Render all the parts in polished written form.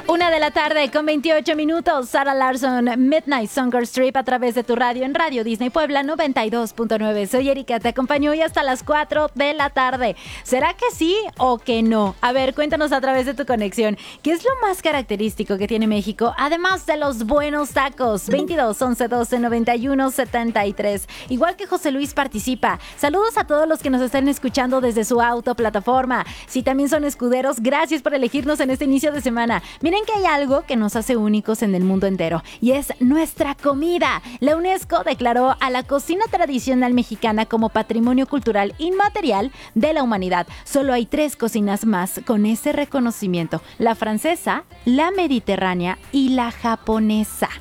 1:00 con 28 minutos. Sarah Larson, Midnight Song Strip a través de tu radio en Radio Disney Puebla 92.9. Soy Erika, te acompaño hoy hasta las 4:00. ¿Será que sí o que no? A ver, cuéntanos a través de tu conexión. ¿Qué es lo más característico que tiene México? Además de los buenos tacos. 22 11 12 91 73. Igual que José Luis participa. Saludos a todos los que nos están escuchando desde su auto, plataforma. Si también son escuderos, gracias por elegirnos en este inicio de semana. Miren que hay algo que nos hace únicos en el mundo entero y es nuestra comida. La UNESCO declaró a la cocina tradicional mexicana como patrimonio cultural inmaterial de la humanidad. Solo hay 3 cocinas más con ese reconocimiento: la francesa, la mediterránea y la japonesa.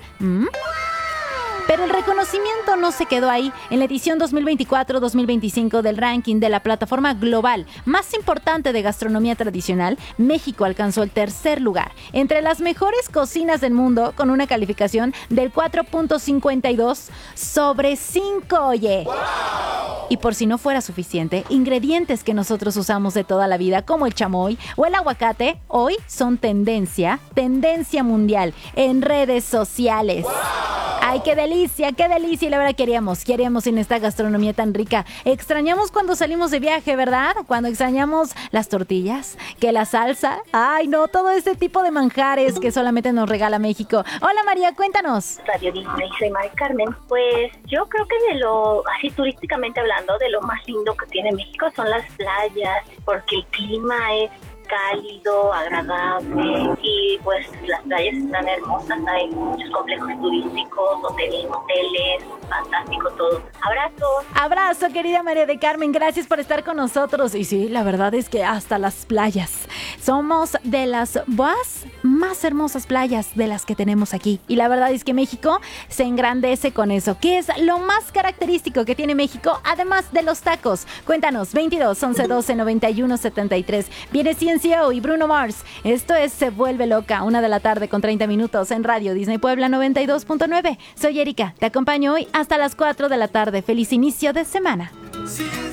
Pero el reconocimiento no se quedó ahí. En la edición 2024-2025 del ranking de la plataforma global más importante de gastronomía tradicional, México alcanzó el 3er lugar entre las mejores cocinas del mundo con una calificación del 4.52 sobre 5, oye. ¡Wow! Y por si no fuera suficiente, ingredientes que nosotros usamos de toda la vida, como el chamoy o el aguacate, hoy son tendencia mundial en redes sociales. ¡Wow! ¡Ay, qué delicia, qué delicia! Y la verdad queríamos en esta gastronomía tan rica. Extrañamos cuando salimos de viaje, ¿verdad? Cuando extrañamos las tortillas, que la salsa. ¡Ay, no! Todo este tipo de manjares que solamente nos regala México. Hola, María, cuéntanos. Radio Disney, soy Mari Carmen. Pues yo creo que así turísticamente hablando, de lo más lindo que tiene México son las playas, porque el clima es cálido, agradable y pues las playas están hermosas, hay muchos complejos turísticos, hoteles, fantástico todo. Abrazo, querida María de Carmen, gracias por estar con nosotros. Y sí, la verdad es que hasta las playas somos de las más hermosas playas de las que tenemos aquí. Y la verdad es que México se engrandece con eso. ¿Qué es lo más característico que tiene México, además de los tacos? Cuéntanos, 22 11 12 91 73. Viene CNCO y Bruno Mars. Esto es Se Vuelve Loca, 1:30 con 30 minutos en Radio Disney Puebla 92.9. Soy Erika, te acompaño hoy hasta las 4:00. Feliz inicio de semana.